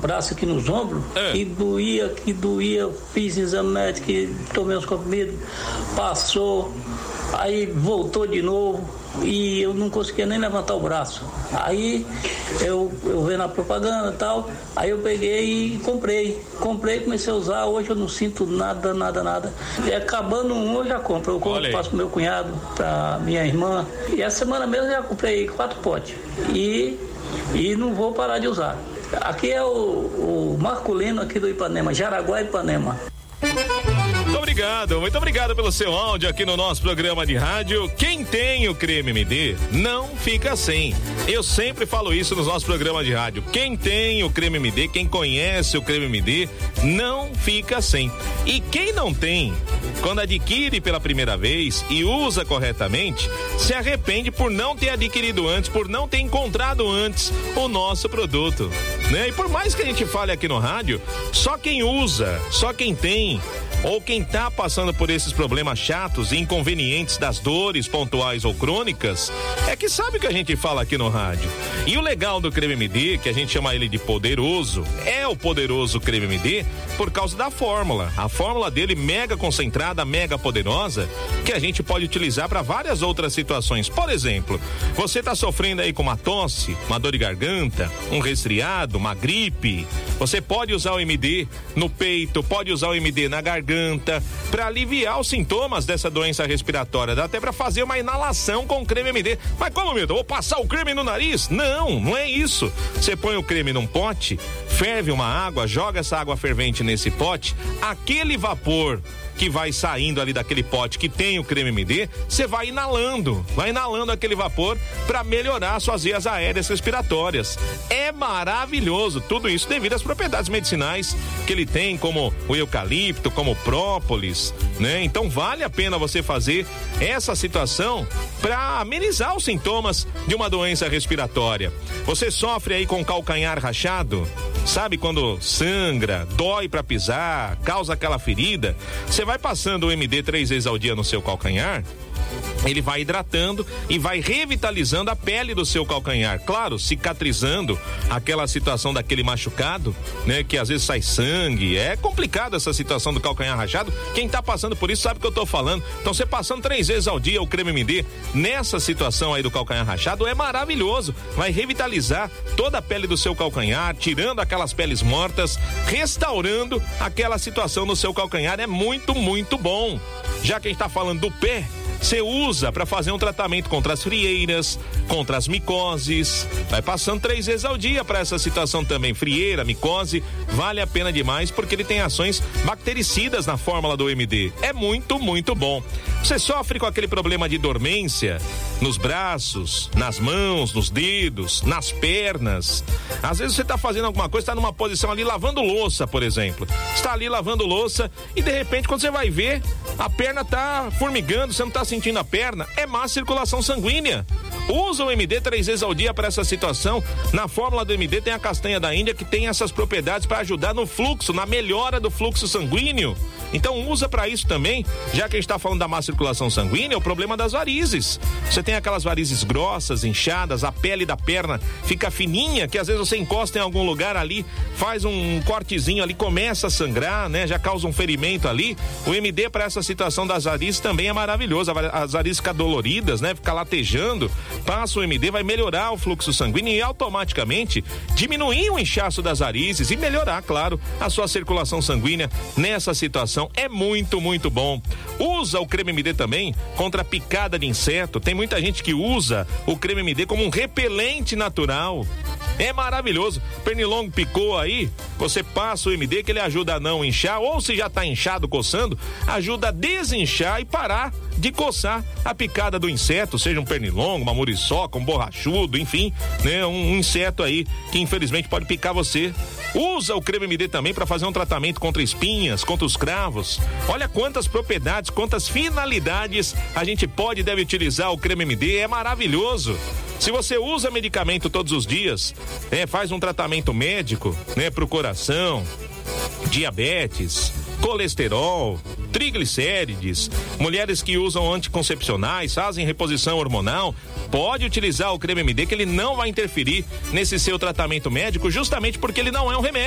braço, aqui nos ombros, que doía, fiz exame médico, tomei uns comprimidos, passou, aí voltou de novo e eu não conseguia nem levantar o braço. Aí eu vendo a propaganda e tal, aí eu peguei e comprei, comecei a usar. Hoje eu não sinto nada. E acabando um, eu já compro. Eu faço pro meu cunhado, pra minha irmã. E essa semana mesmo eu já comprei 4 potes. E não vou parar de usar. Aqui é o Marculino aqui do Ipanema, Jaraguá, Ipanema. Muito obrigado pelo seu áudio aqui no nosso programa de rádio. Quem tem o creme MD não fica sem. Eu sempre falo isso nos nossos programas de rádio. Quem tem o creme MD, quem conhece o creme MD, não fica sem. E quem não tem, quando adquire pela primeira vez e usa corretamente, se arrepende por não ter adquirido antes, por não ter encontrado antes o nosso produto, né? E por mais que a gente fale aqui no rádio, só quem usa, só quem tem, ou quem tá passando por esses problemas chatos e inconvenientes das dores pontuais ou crônicas, é que sabe o que a gente fala aqui no rádio. E o legal do creme MD, que a gente chama ele de poderoso, é o poderoso creme MD por causa da fórmula. A fórmula dele mega concentrada, mega poderosa, que a gente pode utilizar para várias outras situações. Por exemplo, você tá sofrendo aí com uma tosse, uma dor de garganta, um resfriado, uma gripe, você pode usar o MD no peito, pode usar o MD na garganta, para aliviar os sintomas dessa doença respiratória. Dá até para fazer uma inalação com creme MD. Mas como, Milton? Vou passar o creme no nariz? Não é isso. Você põe o creme num pote, ferve uma água, joga essa água fervente nesse pote, aquele vapor que vai saindo ali daquele pote que tem o creme MD, você vai inalando aquele vapor para melhorar suas vias aéreas respiratórias. É maravilhoso, tudo isso devido às propriedades medicinais que ele tem, como o eucalipto, como o própolis, né? Então vale a pena você fazer essa situação para amenizar os sintomas de uma doença respiratória. Você sofre aí com calcanhar rachado? Sabe quando sangra, dói para pisar, causa aquela ferida? Você vai passando o MD 3 vezes ao dia no seu calcanhar, ele vai hidratando e vai revitalizando a pele do seu calcanhar, claro, cicatrizando aquela situação daquele machucado, né, que às vezes sai sangue. É complicado essa situação do calcanhar rachado. Quem tá passando por isso sabe o que eu tô falando. Então você passando 3 vezes ao dia o creme MD nessa situação aí do calcanhar rachado é maravilhoso, vai revitalizar toda a pele do seu calcanhar, tirando aquelas peles mortas, restaurando aquela situação no seu calcanhar. É muito bom. Já que a gente tá falando do pé, você usa para fazer um tratamento contra as frieiras, contra as micoses. Vai passando 3 vezes ao dia para essa situação também. Frieira, micose, vale a pena demais porque ele tem ações bactericidas na fórmula do MD. É muito bom. Você sofre com aquele problema de dormência nos braços, nas mãos, nos dedos, nas pernas. Às vezes você tá fazendo alguma coisa, tá numa posição ali lavando louça, por exemplo. Está ali lavando louça e de repente quando você vai ver, a perna tá formigando, você não tá sentindo a perna, é má circulação sanguínea. Usa o MD 3 vezes ao dia para essa situação. Na fórmula do MD tem a castanha da Índia que tem essas propriedades para ajudar no fluxo, na melhora do fluxo sanguíneo. Então usa para isso também, já que a gente está falando da má circulação sanguínea, o problema das varizes. Você tem aquelas varizes grossas, inchadas, a pele da perna fica fininha, que às vezes você encosta em algum lugar ali, faz um cortezinho ali, começa a sangrar, né? Já causa um ferimento ali. O MD para essa situação das varizes também é maravilhoso. As varizes ficam doloridas, né? Fica latejando. Passa o MD, vai melhorar o fluxo sanguíneo e automaticamente diminuir o inchaço das varizes e melhorar, claro, a sua circulação sanguínea nessa situação. É muito bom. Usa o creme MD também contra a picada de inseto. Tem muita gente que usa o creme MD como um repelente natural. É maravilhoso. Pernilongo picou aí, você passa o MD que ele ajuda a não inchar, ou se já tá inchado, coçando, ajuda a desinchar e parar de coçar a picada do inseto, seja um pernilongo, uma muriçoca, um borrachudo, enfim, né, um inseto aí que infelizmente pode picar você. Usa o creme MD também para fazer um tratamento contra espinhas, contra os cravos. Olha quantas propriedades, quantas finalidades a gente pode e deve utilizar o creme MD, é maravilhoso. Se você usa medicamento todos os dias, faz um tratamento médico, né, pro coração, diabetes, colesterol, triglicérides, mulheres que usam anticoncepcionais, fazem reposição hormonal, pode utilizar o creme MD que ele não vai interferir nesse seu tratamento médico, justamente porque ele não é um remédio.